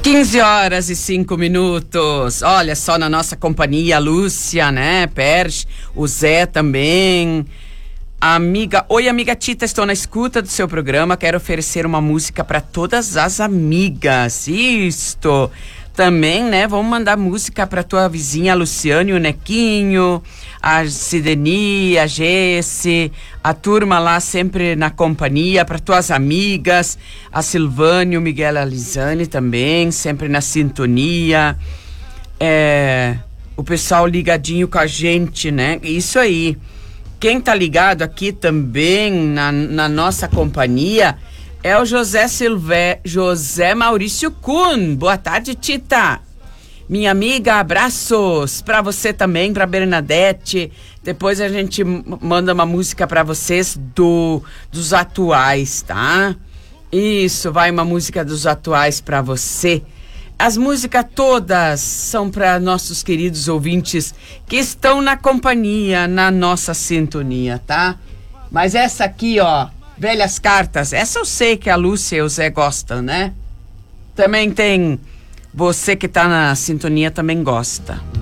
15h05. Olha só, na nossa companhia, a Lúcia, né? Perch, o Zé também. Oi, amiga Tita, estou na escuta do seu programa. Quero oferecer uma música para todas as amigas. Isto. Também, né? Vamos mandar música para tua vizinha Luciane, o Nequinho, a Sideni, a Jesse, a turma lá sempre na companhia, para tuas amigas, a Silvânia, o Miguel, a Lisane também, sempre na sintonia. O pessoal ligadinho com a gente, né? Isso aí. Quem tá ligado aqui também na nossa companhia é o José Maurício Kuhn. Boa tarde, Tita. Minha amiga, abraços pra você também, pra Bernadette. Depois a gente manda uma música pra vocês dos atuais, tá? Isso, vai uma música dos atuais pra você. As músicas todas são para nossos queridos ouvintes que estão na companhia, na nossa sintonia, tá? Mas essa aqui, ó, Velhas Cartas, essa eu sei que a Lúcia e o Zé gostam, né? Também tem você que tá na sintonia também gosta.